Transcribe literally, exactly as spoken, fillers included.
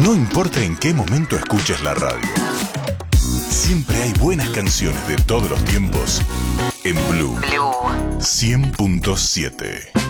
No importa en qué momento escuches la radio, siempre hay buenas canciones de todos los tiempos en Blue, Blue. cien punto siete.